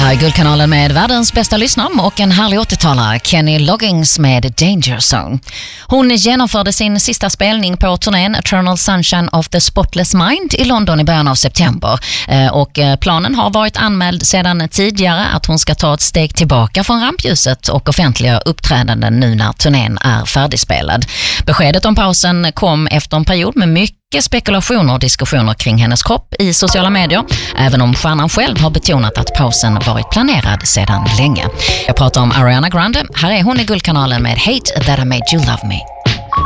Här är Guldkanalen med världens bästa lyssnare och en härlig återtalare, Kenny Loggins med Danger Zone. Hon genomförde sin sista spelning på turnén Eternal Sunshine of the Spotless Mind i London i början av september. Och planen har varit anmäld sedan tidigare att hon ska ta ett steg tillbaka från rampljuset och offentliga uppträdanden nu när turnén är färdigspelad. Beskedet om pausen kom efter en period med mycket spekulationer och diskussioner kring hennes kropp i sociala medier, även om stjärnan själv har betonat att pausen varit planerad sedan länge. Jag pratar om Ariana Grande. Här är hon i Guldkanalen med Hate That I Made You Love Me.